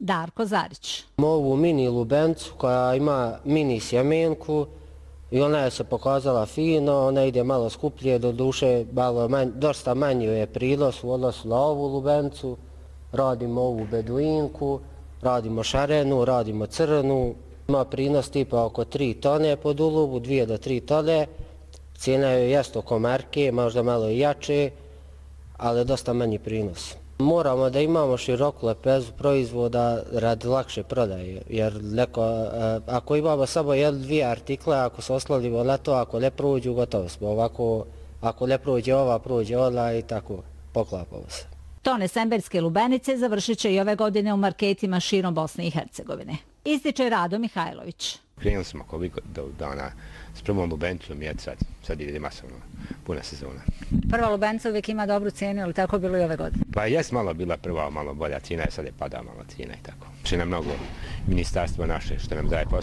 Darko Zarić. Ovu mini lubencu koja ima mini sjemenku i ona je se pokazala fino, ona ide malo skuplje, do duše dosta manji je prinos u odnosu na ovu lubencu. Radimo ovu beduinku, radimo šarenu, radimo crnu. Ima prinos tipa oko 3 tone pod ulubu, 2 do 3 tone. Cijena je jest oko marke, možda malo i jače, ali dosta manji prinos. Moramo da imamo široku lepezu proizvoda radi lakše prodaje, jer ako imamo samo 1-2 artikle, ako se oslonimo na to, ako ne prođu, gotovo smo. Ovako, ako ne prođe ova, prođe ona i tako poklapamo se. Tone semberske lubenice završit će i ove godine u marketima širom Bosne i Hercegovine. Ističe Rado Mihajlović. Krenuli smo koliko dana s prvom lubenicom i sad ide masovno, puna sezona. Prva lubenica uvijek ima dobru cijenu, ali tako bilo i ove godine? Pa jes malo bila prva, malo bolja cijena, sad je pada malo cijena i tako. Če nam mnogo ministarstvo naše što nam daje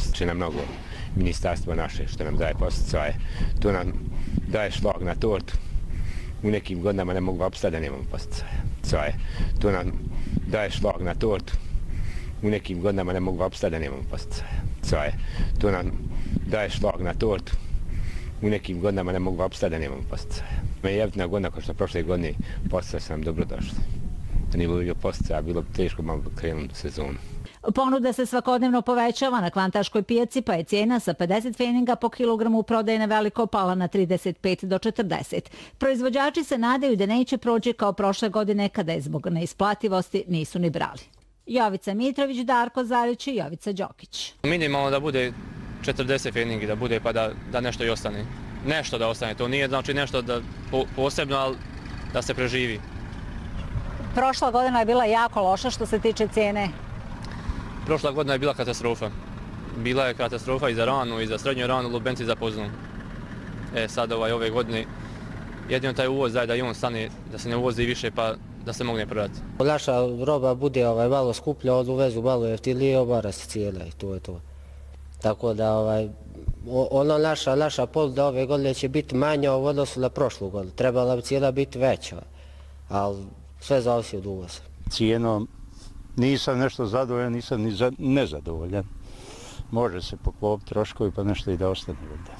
posticaje, to nam daje šlag na tortu. U nekim godinama ne mogu opstati da nemamo posticaje. To nam daje šlag na tortu. U nekim godinama ne mogu opstati da nemamo posticaje. To nam daje šlag na tortu. U nekim godinama ne mogu opstati da nemamo posticaje. Jeftina godina kao što prošle godine posticaje su nam dobro došli. Da nije bilo posticaja, bilo bi teško malo krenuti sezonu. Ponuda se svakodnevno povećava na Kvantaškoj pijaci, pa je cijena sa 50 pfeninga po kilogramu prodaje na veliko pala na 35 do 40. Proizvođači se nadaju da neće proći kao prošle godine kada je zbog neisplativosti nisu ni brali. Jovica Mitrović, Darko Zarić i Jovica Đokić. Minimalno da bude 40 pfeningi, da bude pa da nešto i ostane. Nešto da ostane, to nije znači nešto da posebno, ali da se preživi. Prošla godina je bila jako loša što se tiče cijene. Prošla godina je bila katastrofa. Bila je katastrofa i za ranu, i za srednju ranu, lubenci za poznu. Sad ove godine jedino taj uvoz daje da i on stane, da se ne uvozi više pa da se mogne prodati. Naša roba bude malo skuplja, od uvezu malo jeftinije, obara se cijela i to je to. Tako da ono naša ponuda ove godine će biti manja u odnosu na prošlu godinu. Trebala bi cijela biti veća, ali sve zavisi od uvoza. Cijenom nisam nešto zadovoljan, nisam ni nezadovoljan. Može se poklopiti troškovi pa nešto i da ostane.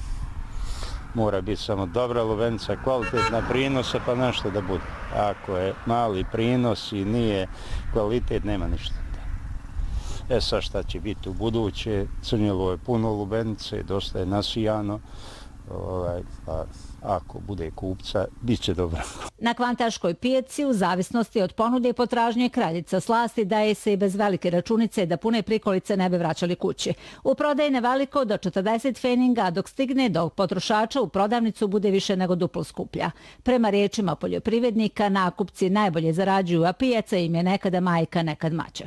Mora biti samo dobra lubenica, kvalitetna prinosa pa nešto da bude. Ako je mali prinos i nije kvalitet, nema ništa. Sad šta će biti u buduće, Crnjelo je puno lubenice, dosta je nasijano, pa ako bude kupca, bit će dobro. Na Kvantaškoj pijaci, u zavisnosti od ponude i potražnje, kraljica slasti daje se i bez velike računice da pune prikolice ne bi vraćali kući. U prodaji neveliko do 40 pfeninga, dok stigne do potrošača u prodavnicu bude više nego duplo skuplja. Prema riječima poljoprivrednika, nakupci najbolje zarađuju, a pijaca im je nekada majka, nekad maćeha.